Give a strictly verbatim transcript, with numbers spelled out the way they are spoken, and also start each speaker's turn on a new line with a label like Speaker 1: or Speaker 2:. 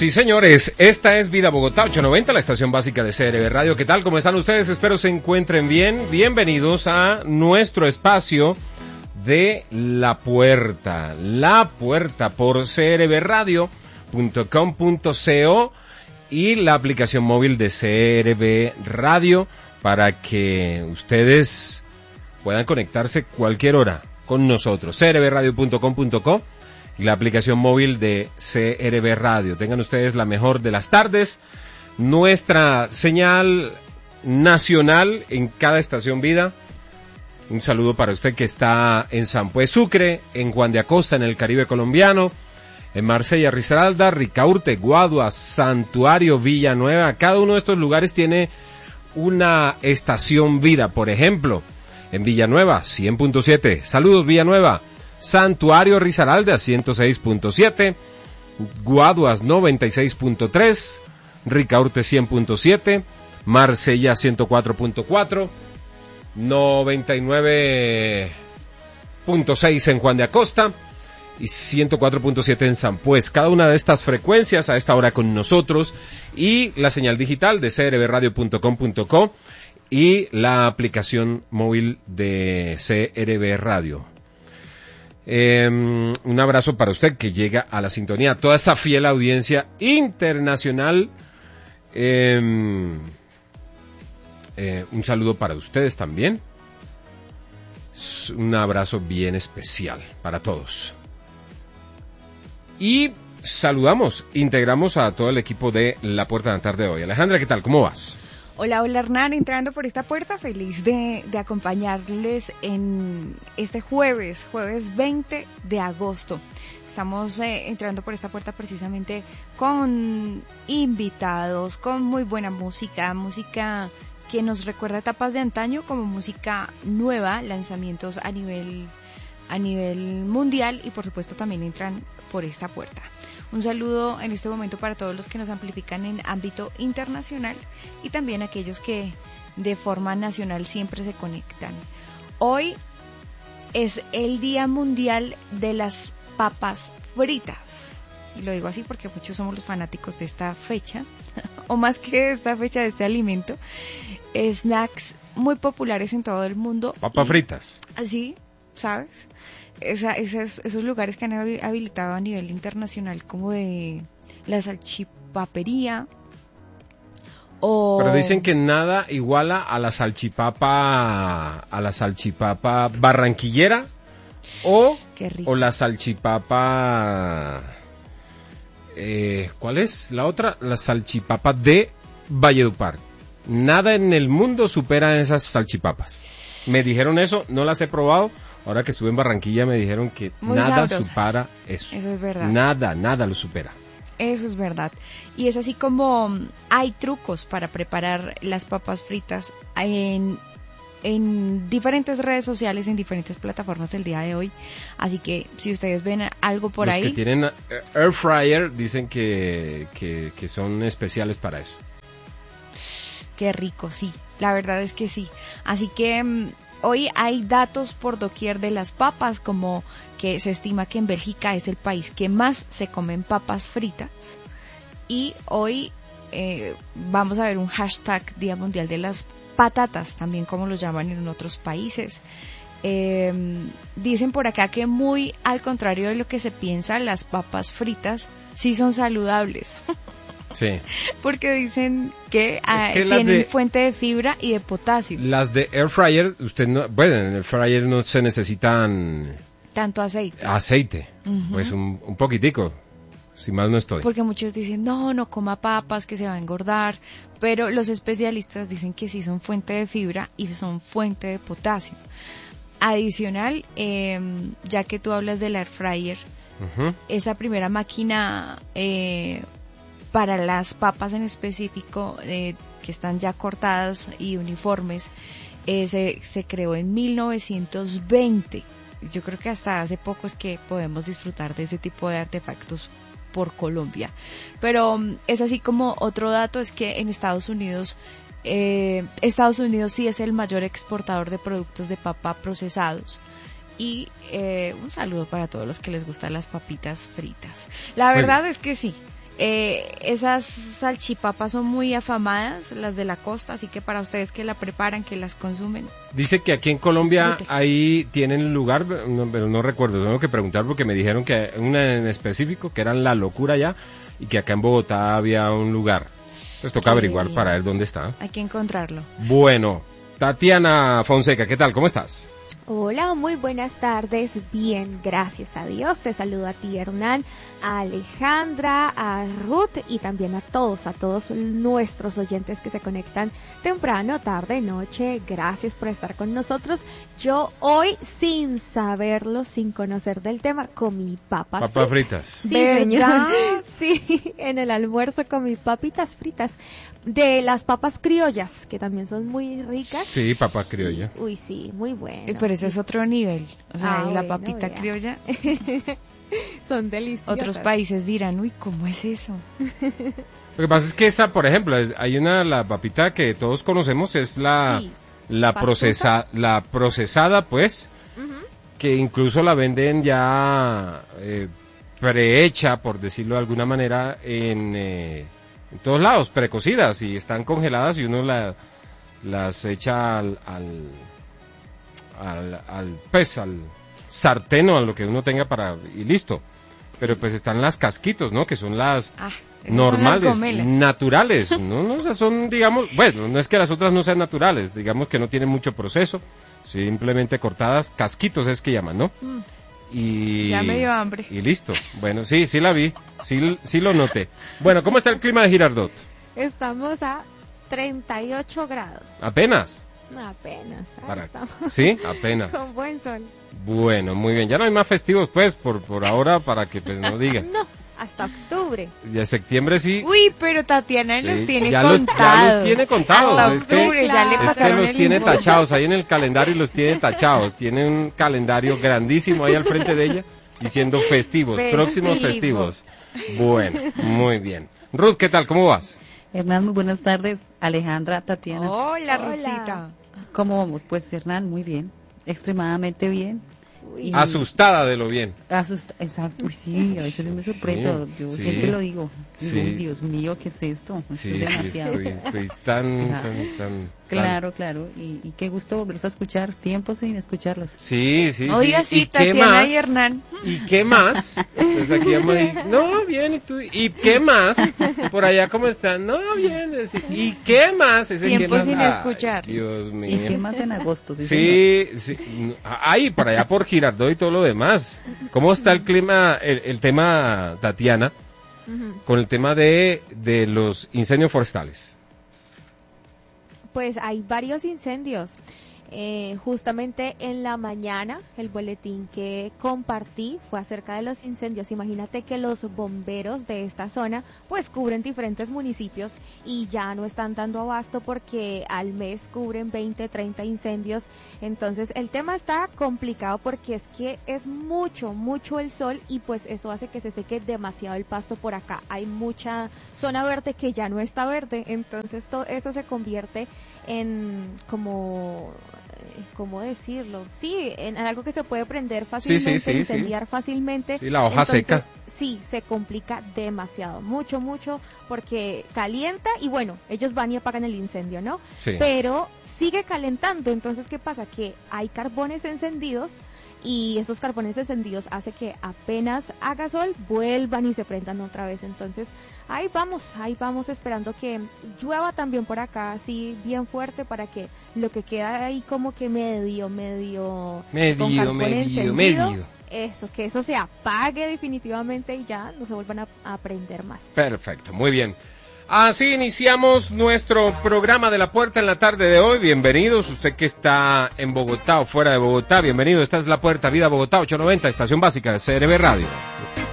Speaker 1: Sí, señores, esta es Vida Bogotá ochocientos noventa, la estación básica de C R V Radio. ¿Qué tal? ¿Cómo están ustedes? Espero se encuentren bien. Bienvenidos a nuestro espacio de La Puerta. La Puerta por c r v radio punto com punto co y la aplicación móvil de C R V Radio para que ustedes puedan conectarse cualquier hora con nosotros. c r v radio punto com punto co y la aplicación móvil de C R V Radio. Tengan ustedes la mejor de las tardes. Nuestra señal nacional en cada estación Vida. Un saludo para usted que está en San Pues Sucre, en Juan de Acosta, en el Caribe colombiano, en Marsella, Risaralda, Ricaurte, Guaduas, Santuario, Villanueva. Cada uno de estos lugares tiene una estación Vida. Por ejemplo, en Villanueva, cien punto siete. Saludos, Villanueva. Santuario, Risaralda, ciento seis punto siete, Guaduas, noventa y seis punto tres, Ricaurte, cien punto siete, Marsella, ciento cuatro punto cuatro, noventa y nueve punto seis en Juan de Acosta y ciento cuatro punto siete en San Pues. Cada una de estas frecuencias a esta hora con nosotros y la señal digital de c r v radio punto com punto co y la aplicación móvil de C R V Radio. Eh, un abrazo para usted que llega a la sintonía, toda esta fiel audiencia internacional. Eh, eh, un saludo para ustedes también. Un abrazo bien especial para todos. Y saludamos, integramos a todo el equipo de La Puerta de la tarde de hoy. Alejandra, ¿qué tal? ¿Cómo vas?
Speaker 2: Hola, hola Hernán, entrando por esta puerta, feliz de, de acompañarles en este jueves, jueves veinte de agosto. Estamos eh, entrando por esta puerta precisamente con invitados, con muy buena música, música que nos recuerda etapas de antaño, como música nueva, lanzamientos a nivel, a nivel mundial y por supuesto también entran por esta puerta. Un saludo en este momento para todos los que nos amplifican en ámbito internacional y también aquellos que de forma nacional siempre se conectan. Hoy es el Día Mundial de las Papas Fritas. Y lo digo así porque muchos somos los fanáticos de esta fecha, o más que de esta fecha, de este alimento. Snacks muy populares en todo el mundo.
Speaker 1: Papas fritas.
Speaker 2: Así, ¿sabes? Esa, esas, esos lugares que han habilitado a nivel internacional como de la salchipapería o...
Speaker 1: Pero dicen que nada iguala a la salchipapa a la salchipapa barranquillera o, o la salchipapa eh, ¿cuál es la otra? La salchipapa de Valledupar. Nada en el mundo supera esas salchipapas. Me dijeron eso, no las he probado. Ahora que estuve en Barranquilla me dijeron que
Speaker 2: muy
Speaker 1: nada
Speaker 2: sabrosas.
Speaker 1: supera eso.
Speaker 2: Eso es verdad.
Speaker 1: Nada, nada lo supera.
Speaker 2: Eso es verdad. Y es así como hay trucos para preparar las papas fritas en, en diferentes redes sociales, en diferentes plataformas del día de hoy. Así que si ustedes ven algo por
Speaker 1: Los
Speaker 2: ahí...
Speaker 1: Los que tienen air fryer dicen que, que, que son especiales para eso.
Speaker 2: Qué rico, sí. La verdad es que sí. Así que... hoy hay datos por doquier de las papas, como que se estima que en Bélgica es el país que más se comen papas fritas. Y hoy eh, vamos a ver un hashtag Día Mundial de las Patatas, también como lo llaman en otros países. Eh, dicen por acá que muy al contrario de lo que se piensa, las papas fritas sí son saludables.
Speaker 1: Sí.
Speaker 2: Porque dicen que, ah,
Speaker 1: es que
Speaker 2: tienen
Speaker 1: de,
Speaker 2: fuente de fibra y de potasio.
Speaker 1: Las de air fryer, usted no, bueno, en el air fryer no se necesitan
Speaker 2: tanto aceite.
Speaker 1: Aceite,
Speaker 2: uh-huh.
Speaker 1: Pues un, un poquitico, si mal no estoy.
Speaker 2: Porque muchos dicen, no, no coma papas, que se va a engordar, pero los especialistas dicen que sí son fuente de fibra y son fuente de potasio. Adicional, eh, ya que tú hablas del air fryer, uh-huh. esa primera máquina... Eh, para las papas en específico, eh, que están ya cortadas y uniformes, eh, se, se creó en mil novecientos veinte. Yo creo que hasta hace poco es que podemos disfrutar de ese tipo de artefactos por Colombia. Pero um, es así como otro dato, es que en Estados Unidos, eh, Estados Unidos sí es el mayor exportador de productos de papa procesados. Y eh, un saludo para todos los que les gustan las papitas fritas. La verdad bueno. es que sí. Eh, esas salchipapas son muy afamadas, las de la costa, así que para ustedes que la preparan, que las consumen.
Speaker 1: Dice que aquí en Colombia
Speaker 2: disfrútenlas.
Speaker 1: ahí tienen lugar, no, pero no recuerdo, tengo que preguntar porque me dijeron que una en específico, que eran La Locura ya, y que acá en Bogotá había un lugar. Pues toca averiguar
Speaker 2: Sí.
Speaker 1: para ver dónde está.
Speaker 2: Hay que encontrarlo.
Speaker 1: Bueno, Tatiana Fonseca, ¿qué tal? ¿Cómo estás?
Speaker 3: Hola, muy buenas tardes. Bien, gracias a Dios. Te saludo a ti, Hernán, a Alejandra, a Ruth y también a todos, a todos nuestros oyentes que se conectan temprano, tarde, noche. Gracias por estar con nosotros. Yo hoy, sin saberlo, sin conocer del tema, comí papas
Speaker 1: Papas
Speaker 3: fritas.
Speaker 1: fritas.
Speaker 3: Sí,
Speaker 2: ¿Verdad?
Speaker 3: señor. Sí, en el almuerzo comí papitas fritas de las papas criollas, que también son muy ricas.
Speaker 1: Sí, papa criolla.
Speaker 3: Uy, sí, muy bueno.
Speaker 2: Eh, Pero ese es otro nivel. O sea,
Speaker 3: Ah,
Speaker 2: y la
Speaker 3: bueno,
Speaker 2: papita
Speaker 3: vea.
Speaker 2: criolla.
Speaker 3: Son deliciosas.
Speaker 2: Otros países dirán, uy, ¿cómo es eso?
Speaker 1: Lo que pasa es que esa, por ejemplo, es- hay una, la papita que todos conocemos, es la,
Speaker 3: Sí.
Speaker 1: la,
Speaker 3: ¿Pastusa?
Speaker 1: procesa, la procesada, pues,
Speaker 3: Ujú.
Speaker 1: que incluso la venden ya eh, prehecha, por decirlo de alguna manera, en, eh, en todos lados, precocidas, y están congeladas y uno la, las echa al, al, al, al, pues, al sartén o a lo que uno tenga para, y listo. Pero pues están las casquitos, ¿no? Que son las
Speaker 2: Ah, esas
Speaker 1: normales,
Speaker 2: son las gomelas.
Speaker 1: naturales, ¿no? No, esas son, digamos, bueno, no es que las otras no sean naturales, digamos que no tienen mucho proceso, simplemente cortadas, casquitos es que llaman, ¿no?
Speaker 2: Mm.
Speaker 1: Y,
Speaker 2: Ya me dio hambre.
Speaker 1: y listo. Bueno, sí, sí la vi, sí, sí lo noté. Bueno, ¿cómo está el clima de Girardot?
Speaker 3: Estamos a treinta y ocho grados.
Speaker 1: Apenas.
Speaker 3: Apenas. ahí
Speaker 1: Para,
Speaker 3: estamos.
Speaker 1: ¿sí? Apenas.
Speaker 3: Con buen sol.
Speaker 1: Bueno, muy bien. Ya no hay más festivos, pues, por, por ahora, para que pues, no digan.
Speaker 3: No, hasta octubre.
Speaker 1: Ya septiembre sí.
Speaker 2: Uy, pero Tatiana los
Speaker 1: Sí,
Speaker 2: tiene
Speaker 1: ya los-
Speaker 2: contados.
Speaker 1: ya los tiene contados,
Speaker 2: Hasta
Speaker 1: es que-
Speaker 2: octubre ya le
Speaker 3: Es que
Speaker 1: Es que
Speaker 2: pasaron
Speaker 1: los
Speaker 2: el
Speaker 1: tiene
Speaker 2: informe.
Speaker 1: tachados ahí en el calendario y los tiene tachados. Tiene un calendario grandísimo ahí al frente de ella diciendo festivos,
Speaker 2: Festivo.
Speaker 1: próximos festivos. Bueno, muy bien. Ruth, ¿qué tal? ¿Cómo vas?
Speaker 4: Hernán, muy buenas tardes. Alejandra, Tatiana.
Speaker 2: Hola,
Speaker 3: Hola.
Speaker 2: Ruthcita.
Speaker 4: ¿Cómo vamos? Pues Hernán, muy bien. Extremadamente bien.
Speaker 3: Uy.
Speaker 4: Y-
Speaker 1: Asustada de lo bien.
Speaker 4: Asusta, exacto. Uy, sí, a veces me sorprendo.
Speaker 1: Sí,
Speaker 4: Yo
Speaker 1: sí.
Speaker 4: siempre lo digo. Digo,
Speaker 1: Sí.
Speaker 4: "Uy, Dios mío, ¿qué es esto? Esto
Speaker 1: Sí,
Speaker 4: es
Speaker 1: sí,
Speaker 4: demasiado.
Speaker 1: estoy, estoy tan,
Speaker 4: Ajá.
Speaker 1: tan, tan...
Speaker 4: Claro, claro. Y, y qué gusto volverlos a escuchar. Tiempo sin escucharlos.
Speaker 1: Sí, sí,
Speaker 2: Oiga,
Speaker 1: sí.
Speaker 2: sí,
Speaker 1: ¿Y qué
Speaker 2: Tatiana
Speaker 1: más?
Speaker 2: y Hernán.
Speaker 1: ¿Y qué más? Pues aquí vamos a decir, no, bien, ¿y tú? ¿Y qué más? Por allá, ¿cómo están? No, bien. es decir, ¿y qué más? Ese
Speaker 2: Tiempo
Speaker 1: que más-
Speaker 2: sin
Speaker 1: Ay,
Speaker 2: escuchar.
Speaker 1: Dios
Speaker 4: ¿Y
Speaker 1: mío.
Speaker 4: qué más en agosto? Sí,
Speaker 1: Sí, sí. no, ahí, por allá por Girardot y todo lo demás. ¿Cómo está el clima, el, el tema, Tatiana,
Speaker 3: Ujú.
Speaker 1: con el tema de, de los incendios forestales?
Speaker 3: Pues hay varios incendios. Eh, justamente en la mañana el boletín que compartí fue acerca de los incendios. Imagínate que los bomberos de esta zona pues cubren diferentes municipios y ya no están dando abasto porque al mes cubren veinte, treinta incendios. Entonces el tema está complicado porque es que es mucho, mucho el sol y pues eso hace que se seque demasiado el pasto por acá. Hay mucha zona verde que ya no está verde, entonces todo eso se convierte en como, eh, ¿cómo decirlo? Sí, en algo que se puede prender fácilmente,
Speaker 1: sí, sí,
Speaker 3: incendiar fácilmente.
Speaker 1: Sí, la hoja
Speaker 3: Entonces,
Speaker 1: seca.
Speaker 3: Sí, se complica demasiado, mucho, mucho, porque calienta y bueno, ellos van y apagan el incendio, ¿no?
Speaker 1: Sí.
Speaker 3: Pero sigue calentando, entonces ¿qué pasa? Que hay carbones encendidos y esos carbones encendidos hace que apenas haga sol vuelvan y se prendan otra vez. Entonces ahí vamos, ahí vamos esperando que llueva también por acá así bien fuerte para que lo que queda ahí como que medio, medio, con
Speaker 1: Medio,
Speaker 3: carbón
Speaker 1: medio,
Speaker 3: encendido,
Speaker 1: medio.
Speaker 3: eso, que eso se apague definitivamente y ya no se vuelvan a, a prender más.
Speaker 1: Perfecto, muy bien. Así iniciamos nuestro programa de La Puerta en la tarde de hoy. Bienvenidos, usted que está en Bogotá o fuera de Bogotá, bienvenido. Esta es La Puerta, Vida Bogotá, ochocientos noventa, estación básica de C R B Radio.